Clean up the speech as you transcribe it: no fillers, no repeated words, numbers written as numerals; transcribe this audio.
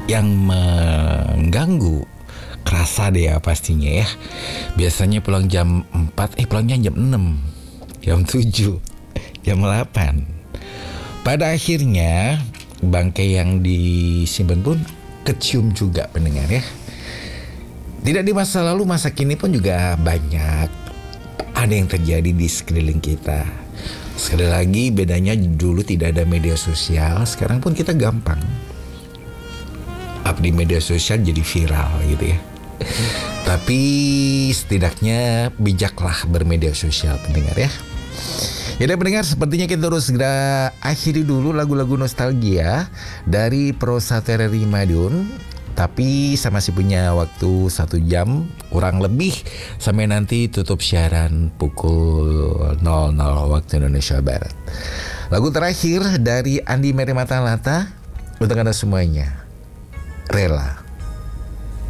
yang mengganggu kerasa deh ya pastinya ya. Biasanya pulang jam 4, pulangnya jam 6, jam 7, jam 8. Pada akhirnya bangkai yang disimpan pun kecium juga pendengar ya. Tidak di masa lalu, masa kini pun juga banyak ada yang terjadi di sekeliling kita. Sekali lagi bedanya dulu tidak ada media sosial, sekarang pun kita gampang up di media sosial jadi viral gitu ya. Tapi setidaknya bijaklah bermedia sosial pendengar ya. Ya pendengar, sepertinya kita harus segera akhiri dulu lagu-lagu nostalgia dari Prosa Tereri Madiun. Tapi saya masih punya waktu 1 jam kurang lebih sampai nanti tutup siaran pukul 00 waktu Indonesia Barat. Lagu terakhir dari Andi Mary Matalata untuk Anda semuanya, Rela.